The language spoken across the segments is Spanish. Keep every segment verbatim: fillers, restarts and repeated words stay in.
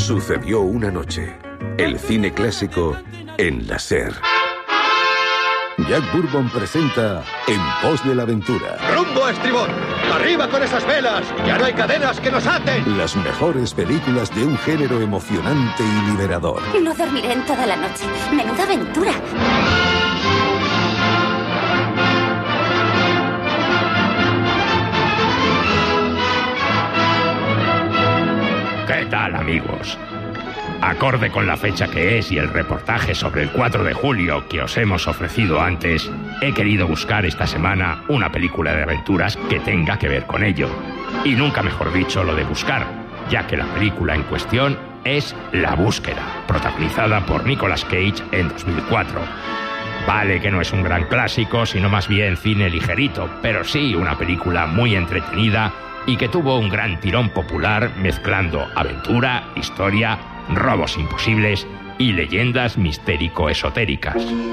Sucedió una noche. El cine clásico en la SER. Jack Bourbon presenta En pos de la aventura. ¡Rumbo a estribor! ¡Arriba con esas velas! ¡Ya no hay cadenas que nos aten! Las mejores películas de un género emocionante y liberador. No dormiré en toda la noche. ¡Menuda aventura! ¿Qué tal, amigos? Acorde con la fecha que es y el reportaje sobre el cuatro de julio que os hemos ofrecido antes, he querido buscar esta semana una película de aventuras que tenga que ver con ello. Y nunca mejor dicho lo de buscar, ya que la película en cuestión es La Búsqueda, protagonizada por Nicolas Cage en dos mil cuatro. Vale que no es un gran clásico, sino más bien cine ligerito, pero sí una película muy entretenida y que tuvo un gran tirón popular mezclando aventura, historia, robos imposibles y leyendas mistérico-esotéricas.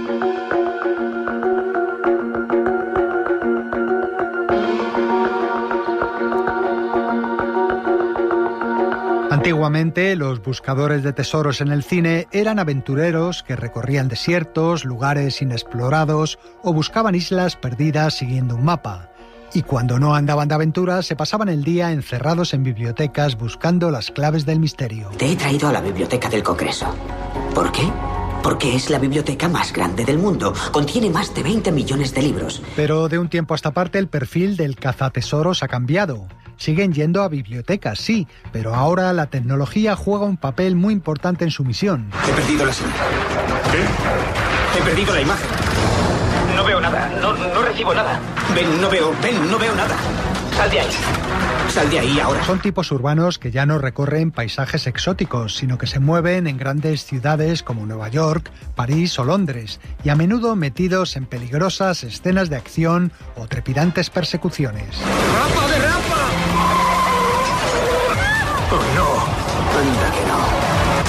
Antiguamente, los buscadores de tesoros en el cine eran aventureros que recorrían desiertos, lugares inexplorados o buscaban islas perdidas siguiendo un mapa. Y cuando no andaban de aventuras, se pasaban el día encerrados en bibliotecas buscando las claves del misterio. Te he traído a la Biblioteca del Congreso. ¿Por qué? Porque es la biblioteca más grande del mundo. Contiene más de veinte millones de libros. Pero de un tiempo a esta parte el perfil del cazatesoros ha cambiado. Siguen yendo a bibliotecas, sí, pero ahora la tecnología juega un papel muy importante en su misión. He perdido la señal. ¿Qué? He perdido la imagen. No veo nada, no, no recibo nada. Ven, no veo, ven, no veo nada. Sal de ahí. Sal de ahí ahora. Son tipos urbanos que ya no recorren paisajes exóticos, sino que se mueven en grandes ciudades como Nueva York, París o Londres, y a menudo metidos en peligrosas escenas de acción o trepidantes persecuciones. ¡Rapa de rapa! ¡Oh, no! Anda que no.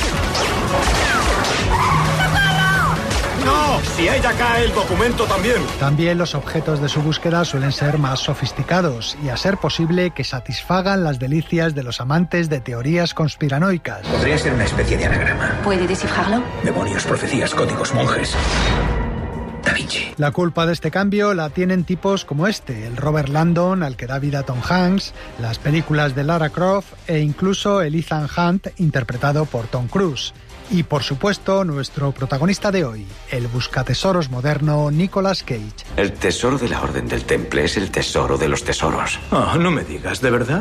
¡No! Si ella cae, el documento también. También los objetos de su búsqueda suelen ser más sofisticados y, a ser posible, que satisfagan las delicias de los amantes de teorías conspiranoicas. Podría ser una especie de anagrama. ¿Puede descifrarlo? Demonios, profecías, códigos, monjes. Da Vinci. La culpa de este cambio la tienen tipos como este, el Robert Landon, al que da vida Tom Hanks, las películas de Lara Croft e incluso el Ethan Hunt, interpretado por Tom Cruise. Y, por supuesto, nuestro protagonista de hoy, el buscatesoros moderno Nicolas Cage. El tesoro de la Orden del Temple es el tesoro de los tesoros. Oh, no me digas, ¿de verdad?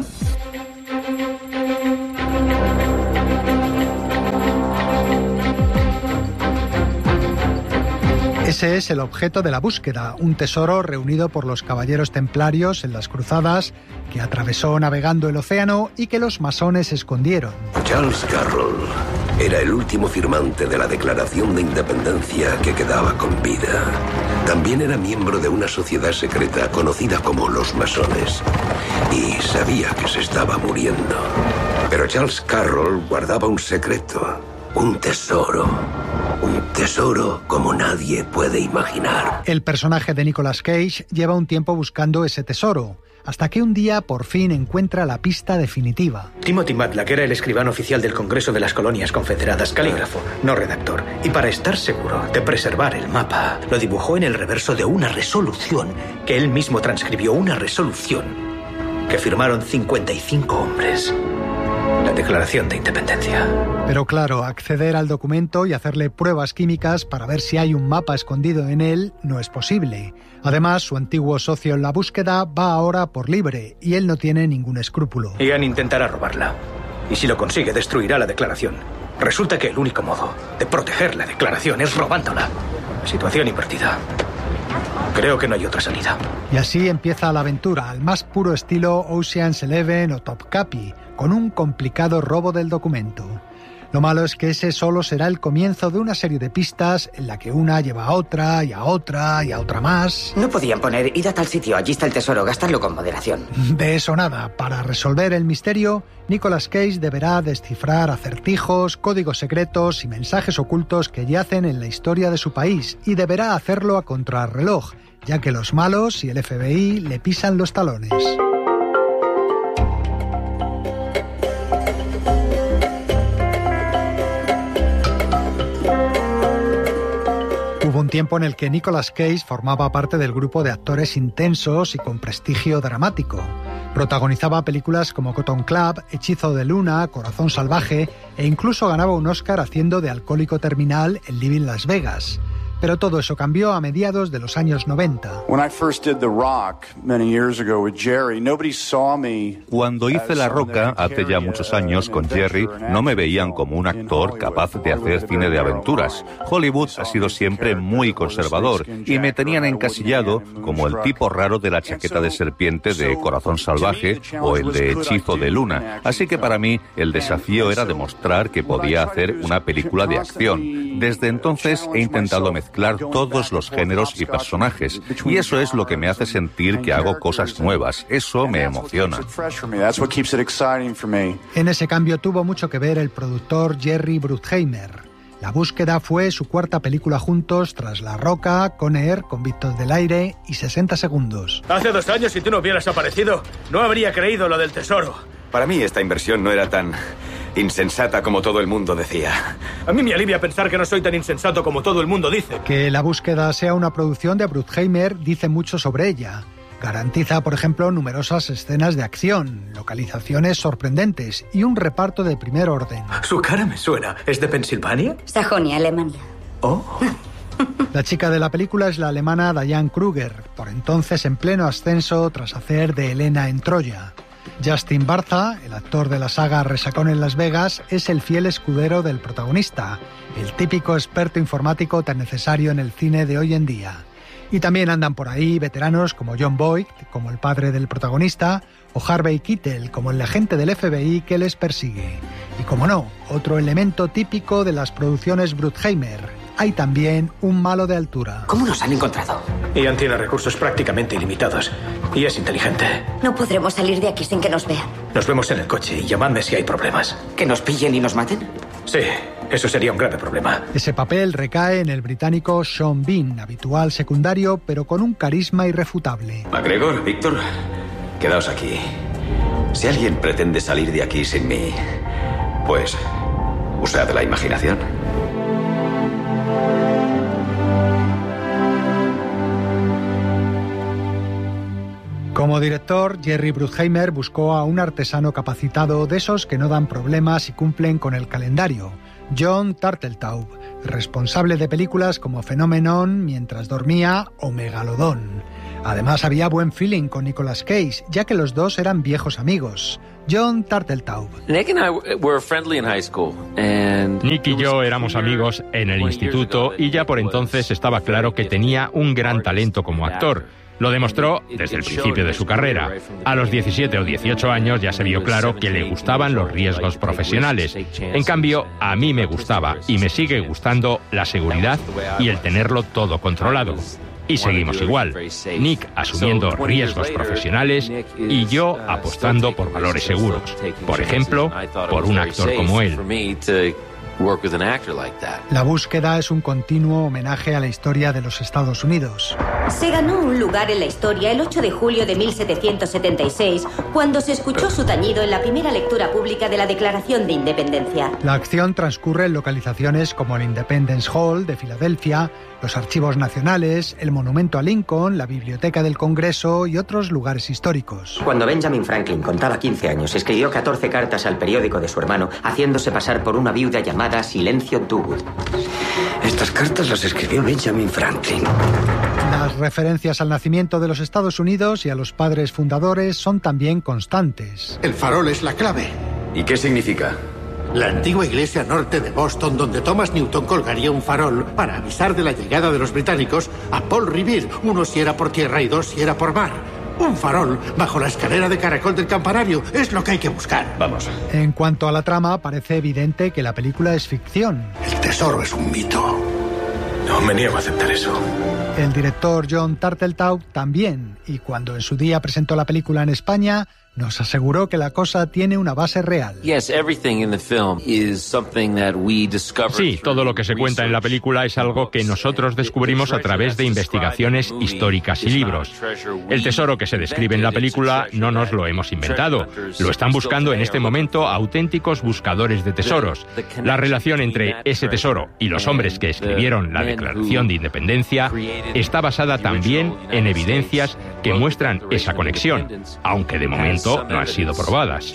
Ese es el objeto de la búsqueda, un tesoro reunido por los caballeros templarios en las cruzadas, que atravesó navegando el océano y que los masones escondieron. Charles Carroll era el último firmante de la Declaración de Independencia que quedaba con vida. También era miembro de una sociedad secreta conocida como los masones y sabía que se estaba muriendo. Pero Charles Carroll guardaba un secreto, un tesoro. Un tesoro como nadie puede imaginar. El personaje de Nicolas Cage lleva un tiempo buscando ese tesoro, hasta que un día por fin encuentra la pista definitiva. Timothy Matlack era el escribano oficial del Congreso de las Colonias Confederadas, calígrafo, no redactor. Y para estar seguro de preservar el mapa, lo dibujó en el reverso de una resolución que él mismo transcribió, una resolución que firmaron cincuenta y cinco hombres. La Declaración de Independencia. Pero claro, acceder al documento y hacerle pruebas químicas para ver si hay un mapa escondido en él no es posible. Además, su antiguo socio en la búsqueda va ahora por libre y él no tiene ningún escrúpulo. Ian intentará robarla. Y si lo consigue, destruirá la declaración. Resulta que el único modo de proteger la declaración es robándola. Situación invertida. Creo que no hay otra salida. Y así empieza la aventura, al más puro estilo Ocean's Eleven o Top Capi, con un complicado robo del documento. Lo malo es que ese solo será el comienzo de una serie de pistas en la que una lleva a otra, y a otra, y a otra más. No podían poner, id a tal sitio, allí está el tesoro, gastadlo con moderación. De eso nada. Para resolver el misterio, Nicolas Cage deberá descifrar acertijos, códigos secretos y mensajes ocultos que yacen en la historia de su país, y deberá hacerlo a contrarreloj, ya que los malos y el F B I le pisan los talones. tiempo en el que Nicolas Cage formaba parte del grupo de actores intensos y con prestigio dramático. Protagonizaba películas como Cotton Club, Hechizo de Luna, Corazón Salvaje e incluso ganaba un Oscar haciendo de alcohólico terminal en Living Las Vegas. Pero todo eso cambió a mediados de los años noventa. Cuando hice La Roca hace ya muchos años con Jerry, no me veían como un actor capaz de hacer cine de aventuras. Hollywood ha sido siempre muy conservador y me tenían encasillado como el tipo raro de la chaqueta de serpiente de Corazón Salvaje o el de Hechizo de Luna. Así que para mí el desafío era demostrar que podía hacer una película de acción. Desde entonces he intentado mezclar todos los géneros y personajes, y eso es lo que me hace sentir que hago cosas nuevas. Eso me emociona. En ese cambio tuvo mucho que ver el productor Jerry Bruckheimer. La Búsqueda fue su cuarta película juntos tras La Roca, Con Air, Convictos del Aire y sesenta segundos. Hace dos años, si tú no hubieras aparecido, no habría creído lo del tesoro. Para mí esta inversión no era tan insensata como todo el mundo decía. A mí me alivia pensar que no soy tan insensato como todo el mundo dice. Que La Búsqueda sea una producción de Bruckheimer dice mucho sobre ella. Garantiza, por ejemplo, numerosas escenas de acción, localizaciones sorprendentes y un reparto de primer orden. Su cara me suena. ¿Es de Pensilvania? Sajonia, Alemania. Oh. La chica de la película es la alemana Diane Kruger, por entonces en pleno ascenso tras hacer de Helena en Troya. Justin Bartha, el actor de la saga Resacón en Las Vegas, es el fiel escudero del protagonista, el típico experto informático tan necesario en el cine de hoy en día. Y también andan por ahí veteranos como John Boyd, como el padre del protagonista, o Harvey Keitel, como el agente del F B I que les persigue. Y como no, otro elemento típico de las producciones Bruckheimer. Hay también un malo de altura. ¿Cómo nos han encontrado? Ian tiene recursos prácticamente ilimitados. Y es inteligente. No podremos salir de aquí sin que nos vean. Nos vemos en el coche y llamadme si hay problemas. ¿Que nos pillen y nos maten? Sí, eso sería un grave problema. Ese papel recae en el británico Sean Bean, habitual secundario, pero con un carisma irrefutable. MacGregor, Víctor, quedaos aquí. Si alguien pretende salir de aquí sin mí, pues usad la imaginación. Como director, Jerry Bruckheimer buscó a un artesano capacitado de esos que no dan problemas y cumplen con el calendario, Jon Turteltaub, responsable de películas como Phenomenon, Mientras dormía o Megalodón. Además había buen feeling con Nicolas Cage, ya que los dos eran viejos amigos. Jon Turteltaub. Nick and I were friendly in high school, and Nick y yo éramos amigos en el instituto y ya por entonces estaba claro que tenía un gran talento como actor. Lo demostró desde el principio de su carrera. A los diecisiete o dieciocho años ya se vio claro que le gustaban los riesgos profesionales. En cambio, a mí me gustaba y me sigue gustando la seguridad y el tenerlo todo controlado. Y seguimos igual. Nick asumiendo riesgos profesionales y yo apostando por valores seguros. Por ejemplo, por un actor como él. La Búsqueda es un continuo homenaje a la historia de los Estados Unidos. Se ganó un lugar en la historia el ocho de julio de mil setecientos setenta y seis, cuando se escuchó su tañido en la primera lectura pública de la Declaración de Independencia. La acción transcurre en localizaciones como el Independence Hall de Filadelfia, los Archivos Nacionales, el Monumento a Lincoln, la Biblioteca del Congreso y otros lugares históricos. Cuando Benjamin Franklin contaba quince años, escribió catorce cartas al periódico de su hermano, haciéndose pasar por una viuda llamada Silencio Duwood. Estas cartas las escribió Benjamin Franklin. Las referencias al nacimiento de los Estados Unidos y a los padres fundadores son también constantes. El farol es la clave. ¿Y qué significa? La antigua iglesia norte de Boston, donde Thomas Newton colgaría un farol para avisar de la llegada de los británicos a Paul Revere, uno si era por tierra y dos si era por mar. Un farol bajo la escalera de caracol del campanario es lo que hay que buscar. Vamos. En cuanto a la trama, parece evidente que la película es ficción. El tesoro es un mito. No me niego a aceptar eso. El director Jon Turteltaub también, y cuando en su día presentó la película en España, nos aseguró que la cosa tiene una base real. Sí, todo lo que se cuenta en la película es algo que nosotros descubrimos a través de investigaciones históricas y libros. El tesoro que se describe en la película no nos lo hemos inventado. Lo están buscando en este momento auténticos buscadores de tesoros. La relación entre ese tesoro y los hombres que escribieron la Declaración de Independencia está basada también en evidencias que muestran esa conexión, aunque de momento no han sido probadas.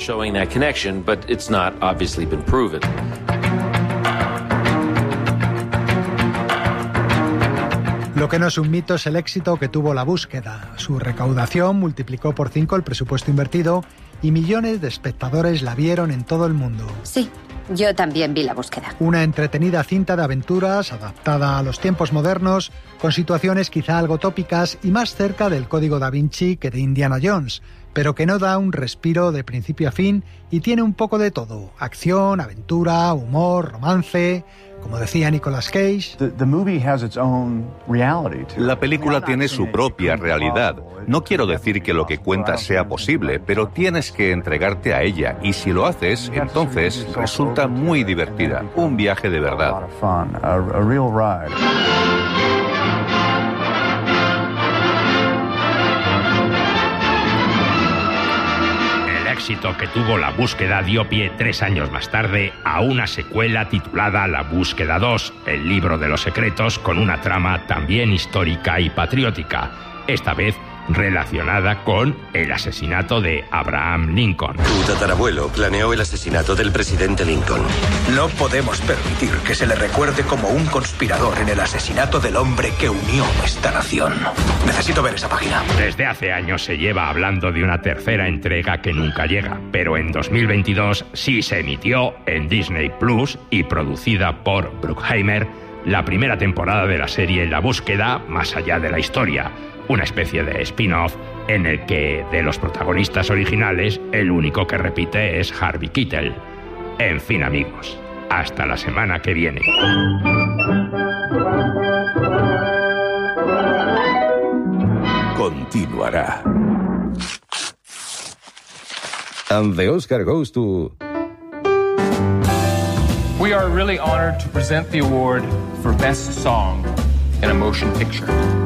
Lo que no es un mito es el éxito que tuvo la búsqueda. Su recaudación multiplicó por cinco el presupuesto invertido y millones de espectadores la vieron en todo el mundo. Sí, yo también vi La búsqueda. Una entretenida cinta de aventuras adaptada a los tiempos modernos, con situaciones quizá algo tópicas y más cerca del Código Da Vinci que de Indiana Jones, pero que no da un respiro de principio a fin y tiene un poco de todo: acción, aventura, humor, romance. Como decía Nicolas Cage, la película tiene su propia realidad. No quiero decir que lo que cuenta sea posible, pero tienes que entregarte a ella, y si lo haces, entonces resulta muy divertida. Un viaje de verdad. El éxito que tuvo La búsqueda dio pie tres años más tarde a una secuela titulada La búsqueda dos, el libro de los secretos, con una trama también histórica y patriótica, esta vez relacionada con el asesinato de Abraham Lincoln. Tu tatarabuelo planeó el asesinato del presidente Lincoln. No podemos permitir que se le recuerde como un conspirador en el asesinato del hombre que unió esta nación. Necesito ver esa página. Desde hace años se lleva hablando de una tercera entrega que nunca llega, pero en dos mil veintidós sí se emitió en Disney Plus y producida por Bruckheimer la primera temporada de la serie La búsqueda más allá de la historia, una especie de spin-off en el que, de los protagonistas originales, el único que repite es Harvey Keitel. En fin, amigos, hasta la semana que viene. Continuará. And the Oscar goes to... We are really honored to present the award for Best Song in a Motion Picture.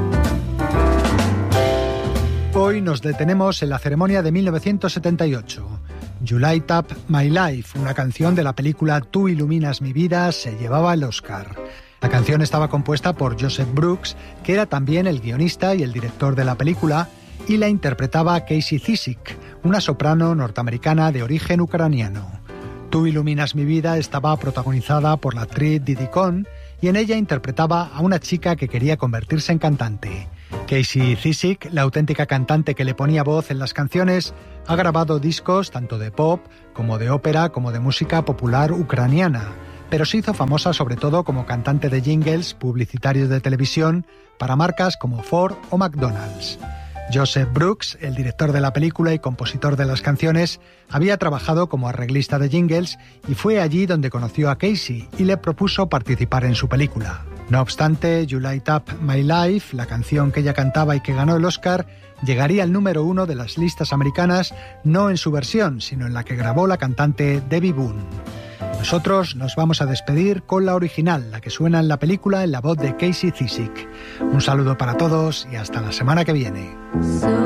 Hoy nos detenemos en la ceremonia de mil novecientos setenta y ocho. You Light Up My Life, una canción de la película Tú iluminas mi vida, se llevaba el Oscar. La canción estaba compuesta por Joseph Brooks, que era también el guionista y el director de la película, y la interpretaba Casey Cizik, una soprano norteamericana de origen ucraniano. Tú iluminas mi vida estaba protagonizada por la actriz Didi Conn, y en ella interpretaba a una chica que quería convertirse en cantante. Casey Cizik, la auténtica cantante que le ponía voz en las canciones, ha grabado discos tanto de pop como de ópera como de música popular ucraniana, pero se hizo famosa sobre todo como cantante de jingles publicitarios de televisión para marcas como Ford o McDonald's. Joseph Brooks, el director de la película y compositor de las canciones, había trabajado como arreglista de jingles y fue allí donde conoció a Casey y le propuso participar en su película. No obstante, You Light Up My Life, la canción que ella cantaba y que ganó el Oscar, llegaría al número uno de las listas americanas, no en su versión, sino en la que grabó la cantante Debbie Boone. Nosotros nos vamos a despedir con la original, la que suena en la película en la voz de Casey Cizik. Un saludo para todos y hasta la semana que viene.